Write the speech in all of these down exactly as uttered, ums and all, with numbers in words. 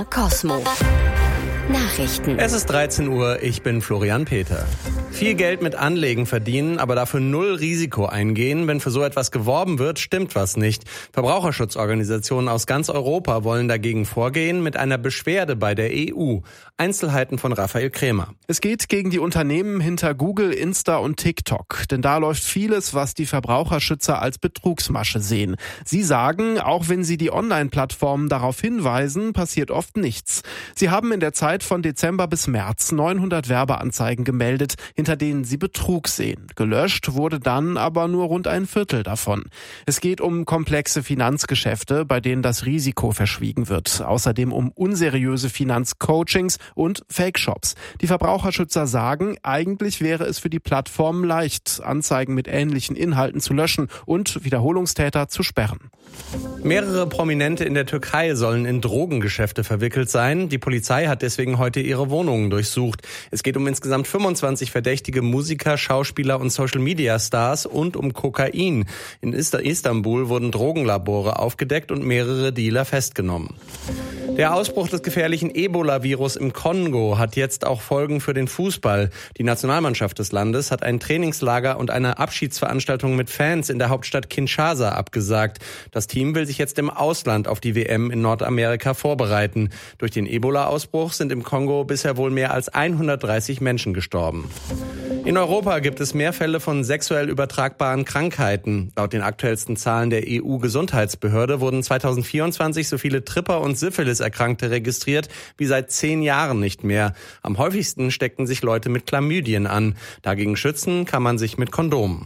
Cosmo. Nachrichten. Es ist dreizehn Uhr, ich bin Florian Peter. Viel Geld mit Anlegen verdienen, aber dafür null Risiko eingehen. Wenn für so etwas geworben wird, stimmt was nicht. Verbraucherschutzorganisationen aus ganz Europa wollen dagegen vorgehen mit einer Beschwerde bei der E U. Einzelheiten von Raphael Krämer. Es geht gegen die Unternehmen hinter Google, Insta und TikTok. Denn da läuft vieles, was die Verbraucherschützer als Betrugsmasche sehen. Sie sagen, auch wenn sie die Online-Plattformen darauf hinweisen, passiert oft nichts. Sie haben in der Zeit von Dezember bis März neunhundert Werbeanzeigen gemeldet, hinter denen sie Betrug sehen. Gelöscht wurde dann aber nur rund ein Viertel davon. Es geht um komplexe Finanzgeschäfte, bei denen das Risiko verschwiegen wird. Außerdem um unseriöse Finanzcoachings und Fake-Shops. Die Verbraucherschützer sagen, eigentlich wäre es für die Plattformen leicht, Anzeigen mit ähnlichen Inhalten zu löschen und Wiederholungstäter zu sperren. Mehrere Prominente in der Türkei sollen in Drogengeschäfte verwickelt sein. Die Polizei hat deswegen heute ihre Wohnungen durchsucht. Es geht um insgesamt fünfundzwanzig verdächtige Musiker, Schauspieler und Social-Media-Stars und um Kokain. In Istanbul wurden Drogenlabore aufgedeckt und mehrere Dealer festgenommen. Der Ausbruch des gefährlichen Ebola-Virus im Kongo hat jetzt auch Folgen für den Fußball. Die Nationalmannschaft des Landes hat ein Trainingslager und eine Abschiedsveranstaltung mit Fans in der Hauptstadt Kinshasa abgesagt. Das Team will sich jetzt im Ausland auf die W M in Nordamerika vorbereiten. Durch den Ebola-Ausbruch sind im Kongo bisher wohl mehr als hundertdreißig Menschen gestorben. In Europa gibt es mehr Fälle von sexuell übertragbaren Krankheiten. Laut den aktuellsten Zahlen der E U-Gesundheitsbehörde wurden zweitausendvierundzwanzig so viele Tripper- und Syphilis-Erkrankte registriert wie seit zehn Jahren nicht mehr. Am häufigsten steckten sich Leute mit Chlamydien an. Dagegen schützen kann man sich mit Kondomen.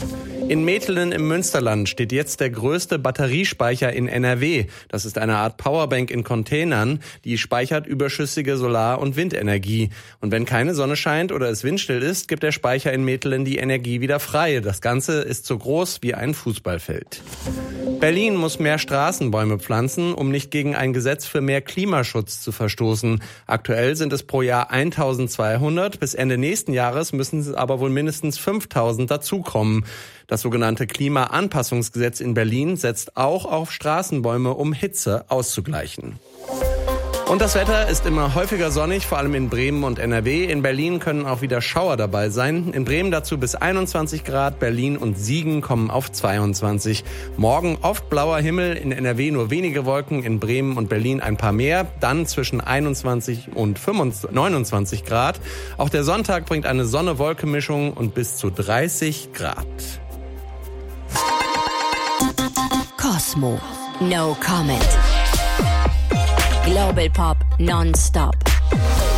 In Metelen im Münsterland steht jetzt der größte Batteriespeicher in N R W. Das ist eine Art Powerbank in Containern, die speichert überschüssige Solar- und Windenergie. Und wenn keine Sonne scheint oder es windstill ist, gibt der Speicher in Metelen die Energie wieder frei. Das Ganze ist so groß wie ein Fußballfeld. Berlin muss mehr Straßenbäume pflanzen, um nicht gegen ein Gesetz für mehr Klimaschutz zu verstoßen. Aktuell sind es pro Jahr eintausendzweihundert, bis Ende nächsten Jahres müssen es aber wohl mindestens fünftausend dazukommen. Das sogenannte Klimaanpassungsgesetz in Berlin setzt auch auf Straßenbäume, um Hitze auszugleichen. Und das Wetter ist immer häufiger sonnig, vor allem in Bremen und N R W. In Berlin können auch wieder Schauer dabei sein. In Bremen dazu bis einundzwanzig Grad, Berlin und Siegen kommen auf zweiundzwanzig. Morgen oft blauer Himmel, in N R W nur wenige Wolken, in Bremen und Berlin ein paar mehr. Dann zwischen einundzwanzig und neunundzwanzig Grad. Auch der Sonntag bringt eine Sonne-Wolke-Mischung und bis zu dreißig Grad. Cosmo. No comment. Global Pop non-stop.